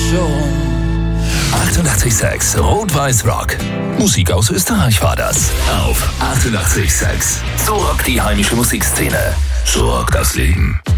schon. 88,6 Rot-Weiß Rock. Musik aus Österreich war das. Auf 88,6. So rockt die heimische Musikszene. So rockt das Leben.